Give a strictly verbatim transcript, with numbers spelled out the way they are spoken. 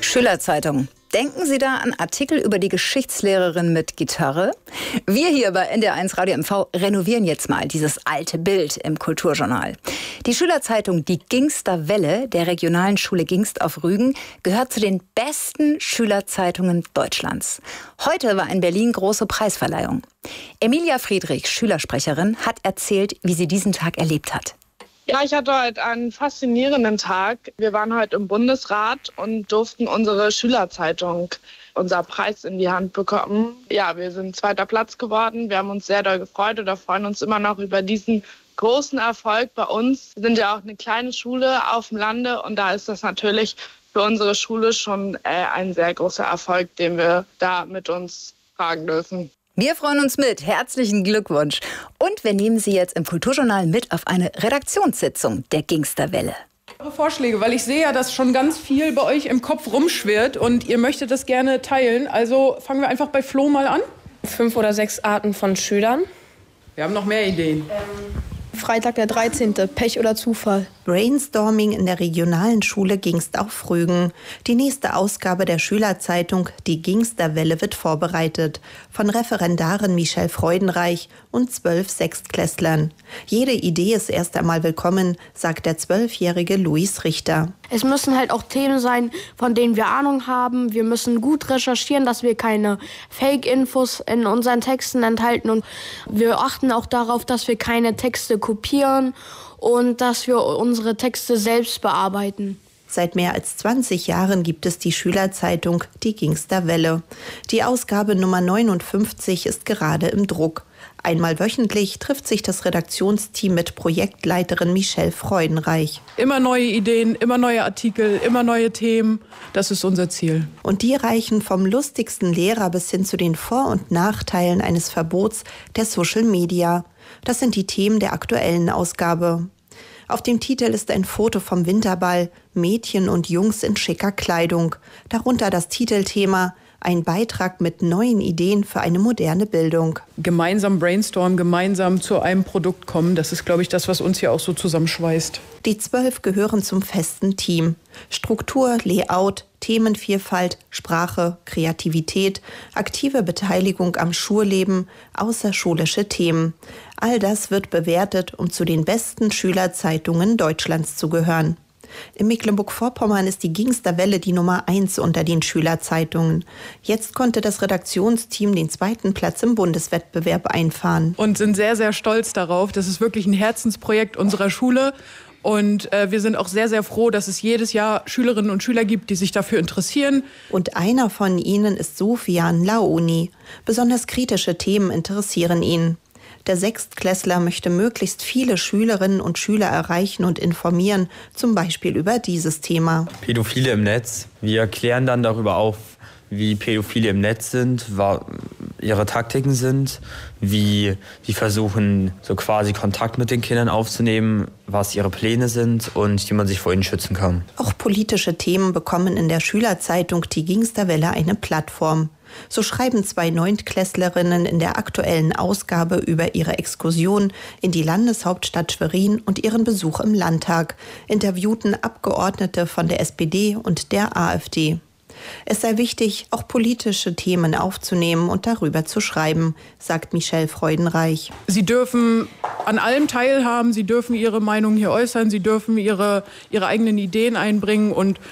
Schülerzeitung. Denken Sie da an Artikel über die Geschichtslehrerin mit Gitarre? Wir hier bei N D R eins Radio M V renovieren jetzt mal dieses alte Bild im Kulturjournal. Die Schülerzeitung Die Gingster Welle der regionalen Schule Gingst auf Rügen gehört zu den besten Schülerzeitungen Deutschlands. Heute war in Berlin große Preisverleihung. Emilia Friedrich, Schülersprecherin, hat erzählt, wie sie diesen Tag erlebt hat. Ja, ich hatte heute einen faszinierenden Tag. Wir waren heute im Bundesrat und durften unsere Schülerzeitung, unser Preis in die Hand bekommen. Ja, wir sind zweiter Platz geworden. Wir haben uns sehr doll gefreut oder freuen uns immer noch über diesen großen Erfolg bei uns. Wir sind ja auch eine kleine Schule auf dem Lande und da ist das natürlich für unsere Schule schon äh, ein sehr großer Erfolg, den wir da mit uns tragen dürfen. Wir freuen uns mit. Herzlichen Glückwunsch. Und wir nehmen Sie jetzt im Kulturjournal mit auf eine Redaktionssitzung der Gingster Welle. Eure Vorschläge, weil ich sehe ja, dass schon ganz viel bei euch im Kopf rumschwirrt und ihr möchtet das gerne teilen. Also fangen wir einfach bei Flo mal an. Fünf oder sechs Arten von Schülern. Wir haben noch mehr Ideen. Ähm, Freitag der dreizehnte Pech oder Zufall. Brainstorming in der regionalen Schule Gingst auf Rügen. Die nächste Ausgabe der Schülerzeitung Die Gingster Welle wird vorbereitet. Von Referendarin Michelle Freudenreich und zwölf Sechstklässlern. Jede Idee ist erst einmal willkommen, sagt der zwölfjährige Luis Richter. Es müssen halt auch Themen sein, von denen wir Ahnung haben. Wir müssen gut recherchieren, dass wir keine Fake-Infos in unseren Texten enthalten. Und wir achten auch darauf, dass wir keine Texte kopieren und dass wir unsere Texte selbst bearbeiten. Seit mehr als zwanzig Jahren gibt es die Schülerzeitung Die Gingster Welle. Die Ausgabe Nummer neunundfünfzig ist gerade im Druck. Einmal wöchentlich trifft sich das Redaktionsteam mit Projektleiterin Michelle Freudenreich. Immer neue Ideen, immer neue Artikel, immer neue Themen. Das ist unser Ziel. Und die reichen vom lustigsten Lehrer bis hin zu den Vor- und Nachteilen eines Verbots der Social Media. Das sind die Themen der aktuellen Ausgabe. Auf dem Titel ist ein Foto vom Winterball, Mädchen und Jungs in schicker Kleidung. Darunter das Titelthema, ein Beitrag mit neuen Ideen für eine moderne Bildung. Gemeinsam brainstormen, gemeinsam zu einem Produkt kommen, das ist, glaube ich, das, was uns hier auch so zusammenschweißt. Die zwölf gehören zum festen Team. Struktur, Layout, Themenvielfalt, Sprache, Kreativität, aktive Beteiligung am Schulleben, außerschulische Themen. All das wird bewertet, um zu den besten Schülerzeitungen Deutschlands zu gehören. In Mecklenburg-Vorpommern ist die Gingster Welle die Nummer eins unter den Schülerzeitungen. Jetzt konnte das Redaktionsteam den zweiten Platz im Bundeswettbewerb einfahren. Und sind sehr, sehr stolz darauf. Das ist wirklich ein Herzensprojekt unserer Schule. Und äh, wir sind auch sehr, sehr froh, dass es jedes Jahr Schülerinnen und Schüler gibt, die sich dafür interessieren. Und einer von ihnen ist Sofian Laouni. Besonders kritische Themen interessieren ihn. Der Sechstklässler möchte möglichst viele Schülerinnen und Schüler erreichen und informieren, zum Beispiel über dieses Thema. Pädophile im Netz. Wir klären dann darüber auf, wie Pädophile im Netz sind, was ihre Taktiken sind, wie die versuchen, so quasi Kontakt mit den Kindern aufzunehmen, was ihre Pläne sind und wie man sich vor ihnen schützen kann. Auch politische Themen bekommen in der Schülerzeitung Die Gingster Welle eine Plattform. So schreiben zwei Neuntklässlerinnen in der aktuellen Ausgabe über ihre Exkursion in die Landeshauptstadt Schwerin und ihren Besuch im Landtag, interviewten Abgeordnete von der S P D und der AfD. Es sei wichtig, auch politische Themen aufzunehmen und darüber zu schreiben, sagt Michelle Freudenreich. Sie dürfen an allem teilhaben, Sie dürfen Ihre Meinung hier äußern, Sie dürfen Ihre, Ihre eigenen Ideen einbringen und